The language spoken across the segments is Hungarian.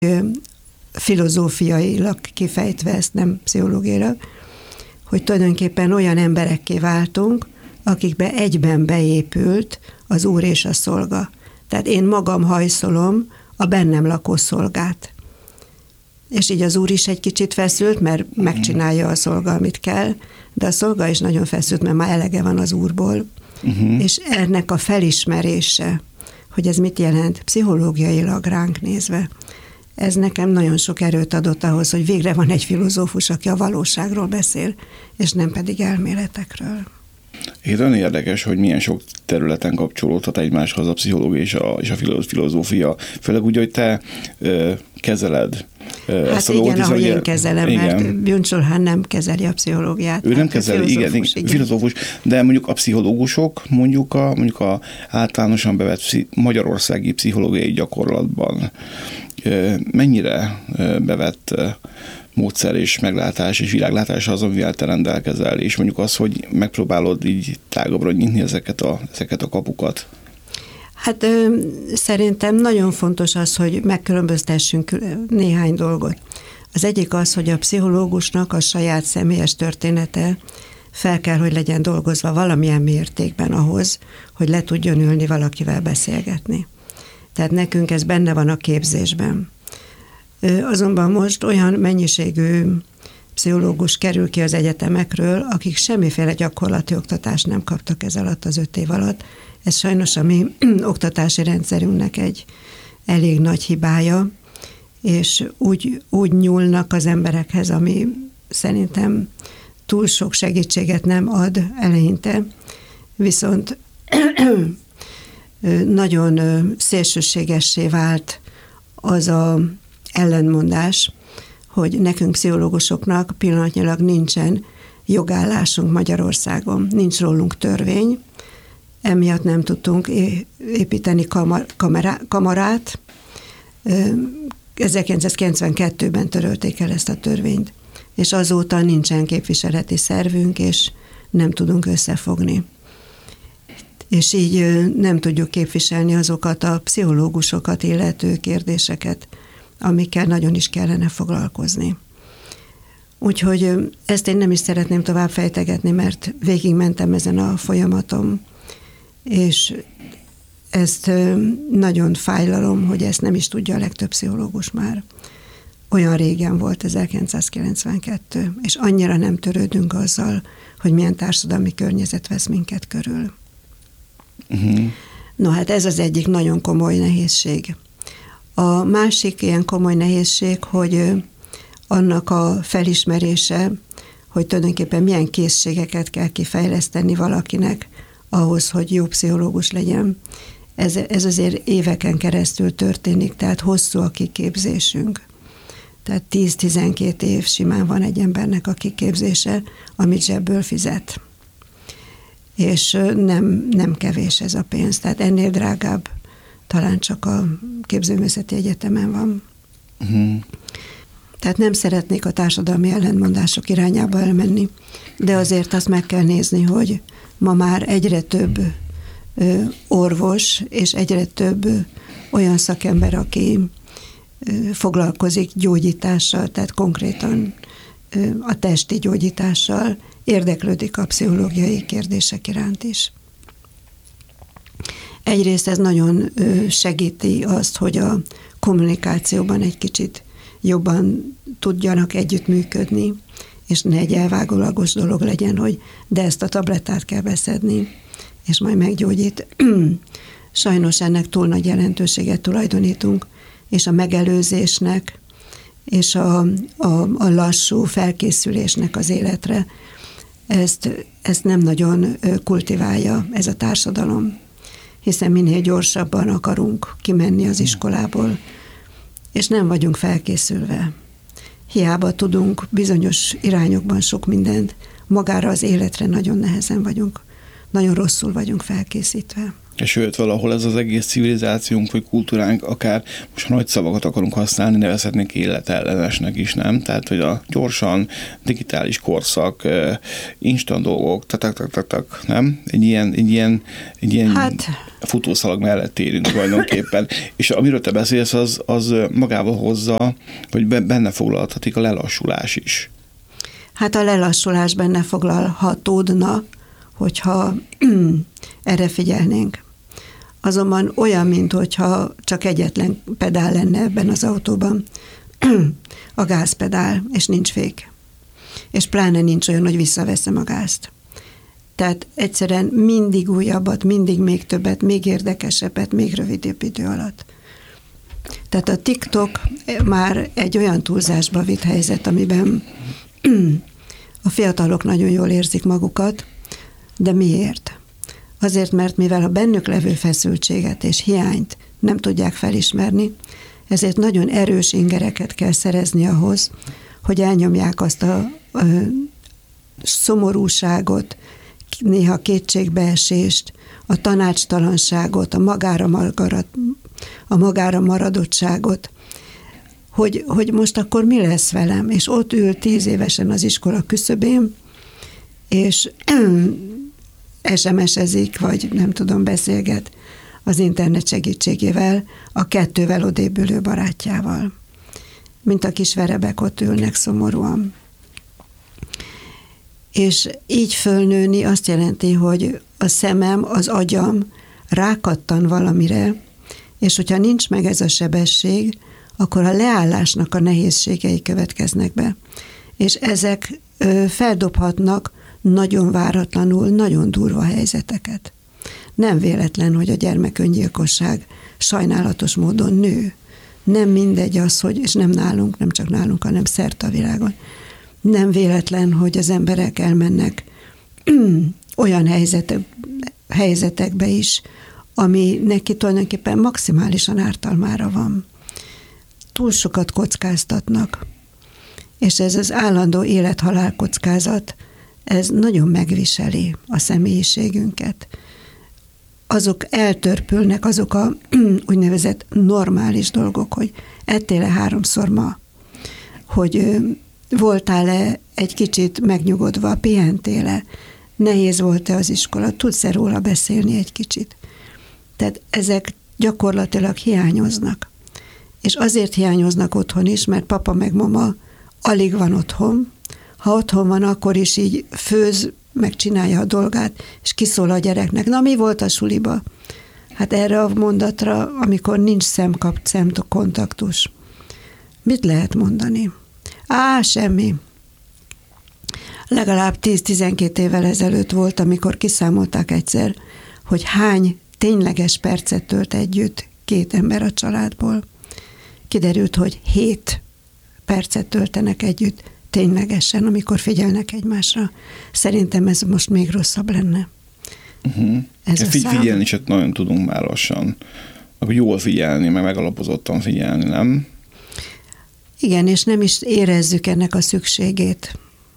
filozófiailag kifejtve, ezt nem pszichológiailag, hogy tulajdonképpen olyan emberekké váltunk, akikbe egyben beépült az úr és a szolga. Tehát én magam hajszolom a bennem lakó szolgát. És így az úr is egy kicsit feszült, mert megcsinálja a szolga, amit kell, de a szolga is nagyon feszült, mert már elege van az úrból. És ennek a felismerése, hogy ez mit jelent pszichológiailag ránk nézve, ez nekem nagyon sok erőt adott ahhoz, hogy végre van egy filozófus, aki a valóságról beszél, és nem pedig elméletekről. Én nagyon érdekes, hogy milyen sok területen kapcsolódhat egymáshoz a pszichológia és a filozófia. Főleg úgy, hogy te kezeled ezt a dolgot. Igen, ahogy én kezelem, mert Byung-Chul Han nem kezeli a pszichológiát. Ő nem kezeli, igen, filozófus, de mondjuk a pszichológusok, mondjuk a általánosan bevett magyarországi pszichológiai gyakorlatban mennyire bevett módszer és meglátás és világlátás az, amivel te rendelkezel, és mondjuk az, hogy megpróbálod így tágabbra nyitni ezeket a kapukat. Hát szerintem nagyon fontos az, hogy megkülönböztessünk néhány dolgot. Az egyik az, hogy a pszichológusnak a saját személyes története fel kell, hogy legyen dolgozva valamilyen mértékben ahhoz, hogy le tudjon ülni valakivel beszélgetni. Tehát nekünk ez benne van a képzésben. Azonban most olyan mennyiségű pszichológus kerül ki az egyetemekről, akik semmiféle gyakorlati oktatást nem kaptak ez alatt az 5 év alatt. Ez sajnos a mi oktatási rendszerünknek egy elég nagy hibája, és úgy nyúlnak az emberekhez, ami szerintem túl sok segítséget nem ad eleinte, viszont nagyon szélsőségessé vált az a ellentmondás, hogy nekünk pszichológusoknak pillanatnyilag nincsen jogállásunk Magyarországon, nincs rólunk törvény, emiatt nem tudtunk építeni kamarát. 1992-ben törölték el ezt a törvényt, és azóta nincsen képviseleti szervünk, és nem tudunk összefogni. És így nem tudjuk képviselni azokat a pszichológusokat illető kérdéseket, amikkel nagyon is kellene foglalkozni. Úgyhogy ezt én nem is szeretném tovább fejtegetni, mert végigmentem ezen a folyamaton, és ezt nagyon fájlalom, hogy ezt nem is tudja a legtöbb pszichológus már. Olyan régen volt 1992, és annyira nem törődünk azzal, hogy milyen társadalmi környezet vesz minket körül. No, hát ez az egyik nagyon komoly nehézség. A másik ilyen komoly nehézség, hogy annak a felismerése, hogy tulajdonképpen milyen készségeket kell kifejleszteni valakinek ahhoz, hogy jó pszichológus legyen. Ez azért éveken keresztül történik, tehát hosszú a kiképzésünk. Tehát 10-12 év simán van egy embernek a kiképzése, amit zsebből fizet. És nem kevés ez a pénz, tehát ennél drágább talán csak a Képzőművészeti Egyetemen van. Tehát nem szeretnék a társadalmi ellentmondások irányába elmenni, de azért azt meg kell nézni, hogy ma már egyre több orvos és egyre több olyan szakember, aki foglalkozik gyógyítással, tehát konkrétan a testi gyógyítással, érdeklődik a pszichológiai kérdések iránt is. Egyrészt ez nagyon segíti azt, hogy a kommunikációban egy kicsit jobban tudjanak együttműködni, és ne egy elvágólagos dolog legyen, hogy de ezt a tablettát kell beszedni, és majd meggyógyít. Sajnos ennek túl nagy jelentőséget tulajdonítunk, és a megelőzésnek, és a lassú felkészülésnek az életre, ezt nem nagyon kultiválja ez a társadalom, hiszen minél gyorsabban akarunk kimenni az iskolából, és nem vagyunk felkészülve. Hiába tudunk bizonyos irányokban sok mindent, magára az életre nagyon nehezen vagyunk, nagyon rosszul vagyunk felkészítve. Sőt, valahol ez az egész civilizációnk, vagy kultúránk, akár most ha nagy szavakat akarunk használni, nevezhetnénk életellenesnek is, nem? Tehát, hogy a gyorsan, digitális korszak, instant dolgok, tak, nem? Egy ilyen futószalag mellett érünk tulajdonképpen. És amiről te beszélsz, az magával hozza, hogy benne foglalhatik a lelassulás is. Hát a lelassulás benne foglalhatódna, hogyha erre figyelnénk. Azonban olyan, mintha csak egyetlen pedál lenne ebben az autóban, a gázpedál, és nincs fék. És pláne nincs olyan, hogy visszaveszem a gázt. Tehát egyszerűen mindig újabbat, mindig még többet, még érdekesebbet, még rövidebb idő alatt. Tehát a TikTok már egy olyan túlzásba vitt helyzet, amiben a fiatalok nagyon jól érzik magukat, de miért? Azért, mert mivel a bennük levő feszültséget és hiányt nem tudják felismerni, ezért nagyon erős ingereket kell szerezni ahhoz, hogy elnyomják azt a szomorúságot, néha kétségbeesést, a tanácstalanságot, a magára maradottságot, hogy most akkor mi lesz velem? És ott ül 10 évesen az iskola küszöbén, és SMS-ezik, vagy nem tudom, beszélget az internet segítségével a 2 odébb ülő barátjával. Mint a kis verebek ott ülnek szomorúan. És így fölnőni azt jelenti, hogy a szemem, az agyam rákattan valamire, és hogyha nincs meg ez a sebesség, akkor a leállásnak a nehézségei következnek be. És ezek feldobhatnak nagyon váratlanul, nagyon durva helyzeteket. Nem véletlen, hogy a gyermeköngyilkosság sajnálatos módon nő. Nem mindegy az, hogy, és nem nálunk, nem csak nálunk, hanem szerte a világon. Nem véletlen, hogy az emberek elmennek olyan helyzetekbe is, ami neki tulajdonképpen maximálisan ártalmára van. Túl sokat kockáztatnak, és ez az állandó élet-halál kockázat, ez nagyon megviseli a személyiségünket. Azok eltörpülnek, azok a úgynevezett normális dolgok, hogy ettél-e 3-szor ma, hogy voltál-e egy kicsit megnyugodva, pihentél-e, nehéz volt-e az iskola, tudsz-e róla beszélni egy kicsit. Tehát ezek gyakorlatilag hiányoznak. És azért hiányoznak otthon is, mert papa meg mama alig van otthon. Ha otthon van, akkor is így főz, megcsinálja a dolgát, és kiszól a gyereknek. Na, mi volt a suliba? Hát erre a mondatra, amikor nincs szemkontaktus, mit lehet mondani? Semmi. Legalább 10-12 évvel ezelőtt volt, amikor kiszámolták egyszer, hogy hány tényleges percet tölt együtt 2 ember a családból. Kiderült, hogy 7 percet töltenek együtt ténylegesen, amikor figyelnek egymásra. Szerintem ez most még rosszabb lenne. Ez figyelni csak nagyon tudunk már lassan. Akkor jól figyelni, meg megalapozottan figyelni, nem? Igen, és nem is érezzük ennek a szükségét.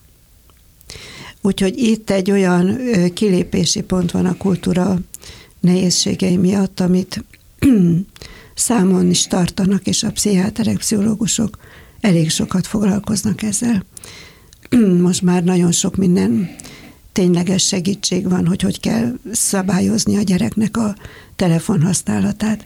Úgyhogy itt egy olyan kilépési pont van a kultúra nehézségei miatt, amit számon is tartanak, és a pszichiáterek, pszichológusok elég sokat foglalkoznak ezzel. Most már nagyon sok minden tényleges segítség van, hogy kell szabályozni a gyereknek a telefonhasználatát.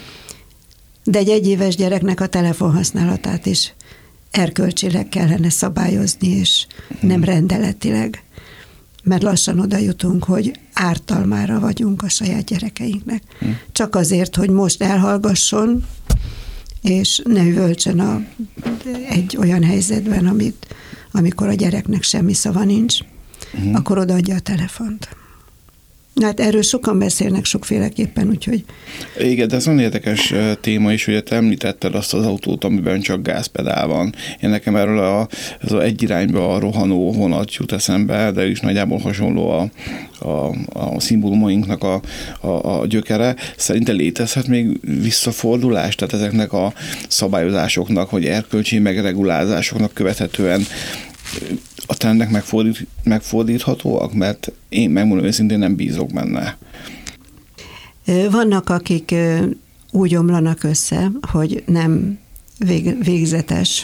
De egy 1 éves gyereknek a telefonhasználatát is erkölcsileg kellene szabályozni, és nem rendeletileg. Mert lassan oda jutunk, hogy ártalmára vagyunk a saját gyerekeinknek. Csak azért, hogy most elhallgasson, és ne üvöltsön egy olyan helyzetben, amikor a gyereknek semmi szava nincs, akkor odaadja a telefont. Hát erről sokan beszélnek sokféleképpen, úgyhogy... Igen, de ez nagyon érdekes téma is, hogy te említetted azt az autót, amiben csak gázpedál van. Én nekem erről ez az egy irányba rohanó vonat jut eszembe, de is nagyjából hasonló a szimbólumainknak a gyökere. Szerintem létezhet még visszafordulás, tehát ezeknek a szabályozásoknak, vagy erkölcsi megregulázásoknak követhetően a trendek megfordíthatóak, mert én megmondom őszintén nem bízok benne. Vannak, akik úgy omlanak össze, hogy nem végzetes,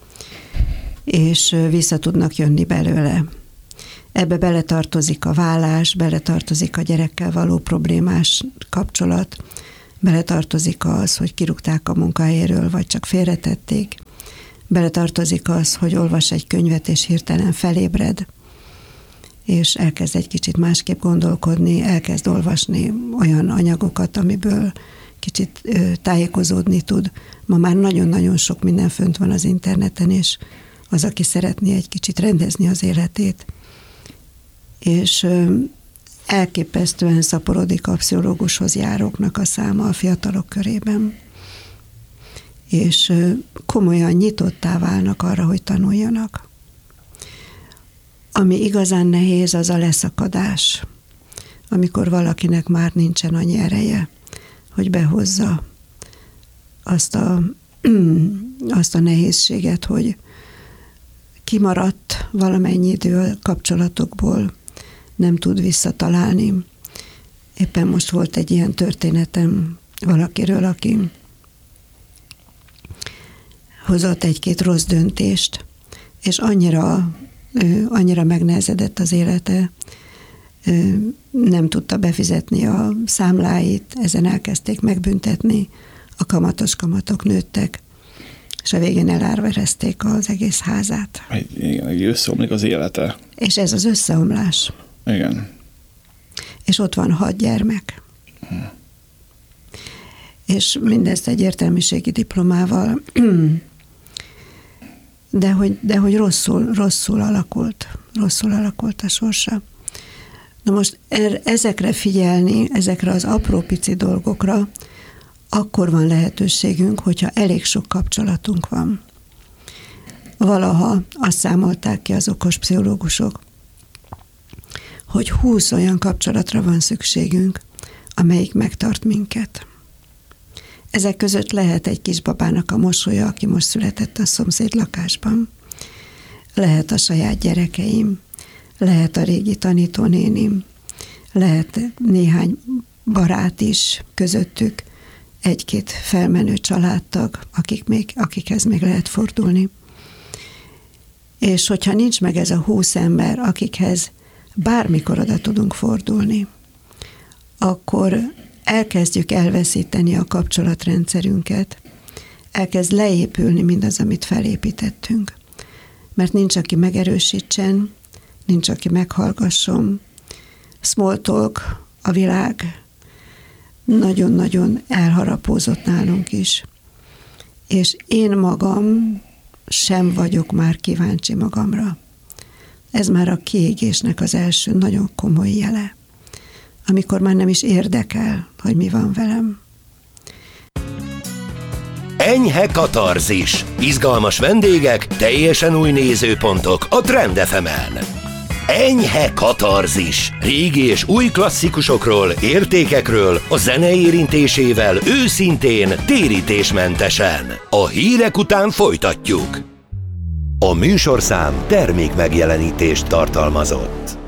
és vissza tudnak jönni belőle. Ebbe beletartozik a vállás, beletartozik a gyerekkel való problémás kapcsolat, beletartozik az, hogy kirúgták a munkahelyéről, vagy csak félretették, beletartozik az, hogy olvas egy könyvet, és hirtelen felébred, és elkezd egy kicsit másképp gondolkodni, elkezd olvasni olyan anyagokat, amiből kicsit tájékozódni tud. Ma már nagyon-nagyon sok minden fönt van az interneten, és az, aki szeretné egy kicsit rendezni az életét. És elképesztően szaporodik a pszichológushoz járóknak a száma a fiatalok körében. És komolyan nyitottá válnak arra, hogy tanuljanak. Ami igazán nehéz, az a leszakadás, amikor valakinek már nincsen annyi ereje, hogy behozza azt a nehézséget, hogy kimaradt valamennyi idő a kapcsolatokból, nem tud visszatalálni. Éppen most volt egy ilyen történetem valakiről, aki hozott egy-két rossz döntést, és annyira megnehezedett az élete, nem tudta befizetni a számláit, ezen elkezdték megbüntetni, a kamatok nőttek, és a végén elárverezték az egész házát. Igen, összeomlik az élete. És ez az összeomlás. Igen. És ott van 6 gyermek. És mindezt egy értelmiségi diplomával, de hogy rosszul alakult a sorsa. Na most ezekre figyelni, ezekre az apró pici dolgokra, akkor van lehetőségünk, hogyha elég sok kapcsolatunk van. Valaha azt számolták ki az okos pszichológusok, hogy 20 olyan kapcsolatra van szükségünk, amelyik megtart minket. Ezek között lehet egy kisbabának a mosolya, aki most született a szomszéd lakásban. Lehet a saját gyerekeim, lehet a régi tanítónénim, lehet néhány barát is közöttük, egy-két felmenő családtag, akikhez még lehet fordulni. És hogyha nincs meg ez a 20 ember, akikhez bármikor oda tudunk fordulni, akkor elkezdjük elveszíteni a kapcsolatrendszerünket, elkezd leépülni mindaz, amit felépítettünk. Mert nincs, aki megerősítsen, nincs, aki meghallgasson. Small talk, a világ nagyon-nagyon elharapózott nálunk is. És én magam sem vagyok már kíváncsi magamra. Ez már a kiégésnek az első nagyon komoly jele, amikor már nem is érdekel, hogy mi van velem. Enyhe katarzis. Izgalmas vendégek, teljesen új nézőpontok a Trend FM-en. Enyhe katarzis. Régi és új klasszikusokról, értékekről, a zene érintésével őszintén, térítésmentesen. A hírek után folytatjuk. A műsorszám termékmegjelenítést tartalmazott.